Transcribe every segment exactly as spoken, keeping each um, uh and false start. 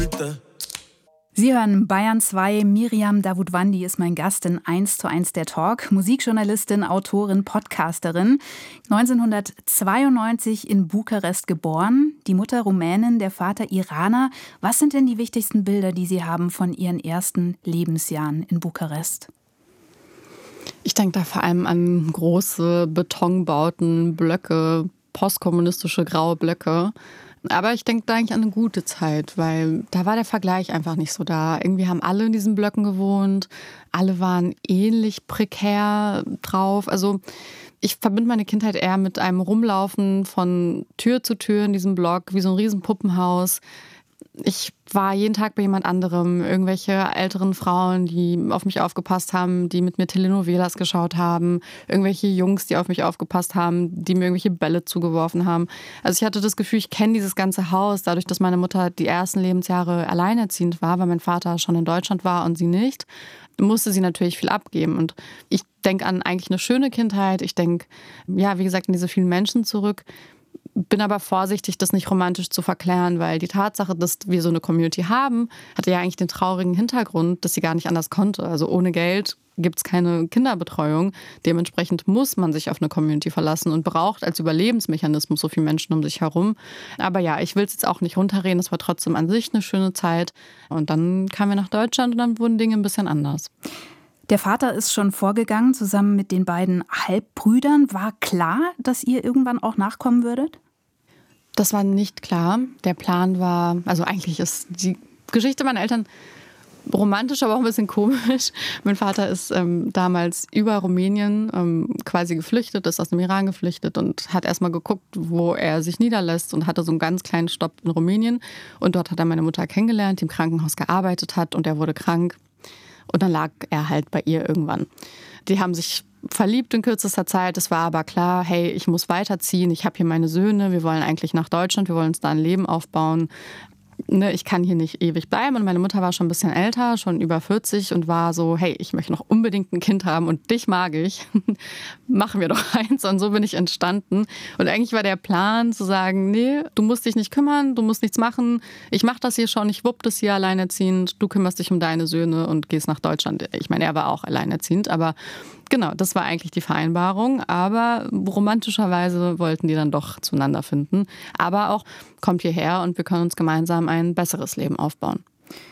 Sie hören Bayern zwei. Miriam Davutwandi ist mein Gast in eins zu eins der Talk. Musikjournalistin, Autorin, Podcasterin. neunzehnhundertzweiundneunzig in Bukarest geboren. Die Mutter Rumänin, der Vater Iraner. Was sind denn die wichtigsten Bilder, die Sie haben von Ihren ersten Lebensjahren in Bukarest? Ich denke da vor allem an große Betonbauten, Blöcke, postkommunistische graue Blöcke. Aber ich denke da eigentlich an eine gute Zeit, weil da war der Vergleich einfach nicht so da. Irgendwie haben alle in diesen Blöcken gewohnt, alle waren ähnlich prekär drauf. Also ich verbinde meine Kindheit eher mit einem Rumlaufen von Tür zu Tür in diesem Block, wie so ein riesen Puppenhaus. Ich war jeden Tag bei jemand anderem, irgendwelche älteren Frauen, die auf mich aufgepasst haben, die mit mir Telenovelas geschaut haben, irgendwelche Jungs, die auf mich aufgepasst haben, die mir irgendwelche Bälle zugeworfen haben. Also ich hatte das Gefühl, ich kenne dieses ganze Haus, dadurch, dass meine Mutter die ersten Lebensjahre alleinerziehend war, weil mein Vater schon in Deutschland war und sie nicht, musste sie natürlich viel abgeben. Und ich denke an eigentlich eine schöne Kindheit. Ich denke, ja, wie gesagt, an diese vielen Menschen zurück. Bin aber vorsichtig, das nicht romantisch zu verklären, weil die Tatsache, dass wir so eine Community haben, hatte ja eigentlich den traurigen Hintergrund, dass sie gar nicht anders konnte. Also ohne Geld gibt es keine Kinderbetreuung. Dementsprechend muss man sich auf eine Community verlassen und braucht als Überlebensmechanismus so viele Menschen um sich herum. Aber ja, ich will es jetzt auch nicht runterreden. Es war trotzdem an sich eine schöne Zeit. Und dann kamen wir nach Deutschland und dann wurden Dinge ein bisschen anders. Der Vater ist schon vorgegangen, zusammen mit den beiden Halbbrüdern. War klar, dass ihr irgendwann auch nachkommen würdet? Das war nicht klar. Der Plan war, also eigentlich ist die Geschichte meiner Eltern romantisch, aber auch ein bisschen komisch. Mein Vater ist ähm, damals über Rumänien ähm, quasi geflüchtet, ist aus dem Iran geflüchtet und hat erstmal geguckt, wo er sich niederlässt und hatte so einen ganz kleinen Stopp in Rumänien. Und dort hat er meine Mutter kennengelernt, die im Krankenhaus gearbeitet hat und er wurde krank. Und dann lag er halt bei ihr irgendwann. Die haben sich verliebt in kürzester Zeit. Es war aber klar, hey, ich muss weiterziehen. Ich habe hier meine Söhne. Wir wollen eigentlich nach Deutschland. Wir wollen uns da ein Leben aufbauen. Ne, ich kann hier nicht ewig bleiben. Und meine Mutter war schon ein bisschen älter, schon über vierzig und war so, hey, ich möchte noch unbedingt ein Kind haben und dich mag ich. Machen wir doch eins. Und so bin ich entstanden. Und eigentlich war der Plan zu sagen, nee, du musst dich nicht kümmern, du musst nichts machen. Ich mache das hier schon, ich wupp das hier alleinerziehend. Du kümmerst dich um deine Söhne und gehst nach Deutschland. Ich meine, er war auch alleinerziehend, aber genau, das war eigentlich die Vereinbarung. Aber romantischerweise wollten die dann doch zueinander finden. Aber auch, kommt hierher und wir können uns gemeinsam ein besseres Leben aufbauen.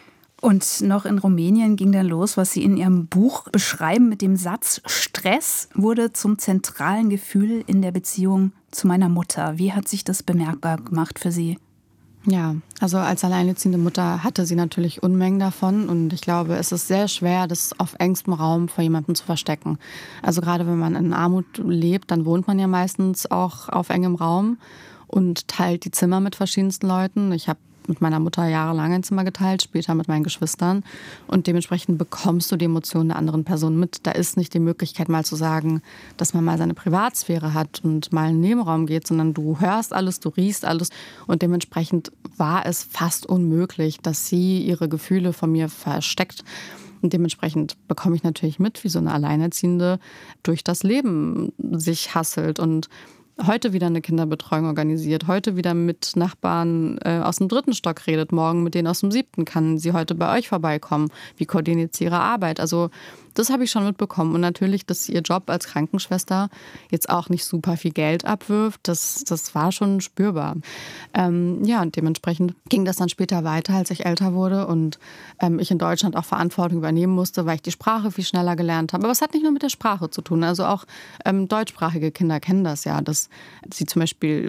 Und noch in Rumänien ging dann los, was Sie in Ihrem Buch beschreiben mit dem Satz, Stress wurde zum zentralen Gefühl in der Beziehung zu meiner Mutter. Wie hat sich das bemerkbar gemacht für Sie? Ja, also als alleinerziehende Mutter hatte sie natürlich Unmengen davon und ich glaube, es ist sehr schwer, das auf engstem Raum vor jemandem zu verstecken. Also gerade wenn man in Armut lebt, dann wohnt man ja meistens auch auf engem Raum und teilt die Zimmer mit verschiedensten Leuten. Ich habe mit meiner Mutter jahrelang ein Zimmer geteilt, später mit meinen Geschwistern. Und dementsprechend bekommst du die Emotionen der anderen Person mit. Da ist nicht die Möglichkeit, mal zu sagen, dass man mal seine Privatsphäre hat und mal in den Nebenraum geht, sondern du hörst alles, du riechst alles. Und dementsprechend war es fast unmöglich, dass sie ihre Gefühle von mir versteckt. Und dementsprechend bekomme ich natürlich mit, wie so eine Alleinerziehende durch das Leben sich hasselt und heute wieder eine Kinderbetreuung organisiert, heute wieder mit Nachbarn äh, aus dem dritten Stock redet, morgen mit denen aus dem siebten. Kann sie heute bei euch vorbeikommen? Wie koordiniert sie ihre Arbeit? Also das habe ich schon mitbekommen. Und natürlich, dass ihr Job als Krankenschwester jetzt auch nicht super viel Geld abwirft, das, das war schon spürbar. Ähm, ja, und dementsprechend ging das dann später weiter, als ich älter wurde und ähm, ich in Deutschland auch Verantwortung übernehmen musste, weil ich die Sprache viel schneller gelernt habe. Aber es hat nicht nur mit der Sprache zu tun. Also auch ähm, deutschsprachige Kinder kennen das ja, dass sie zum Beispiel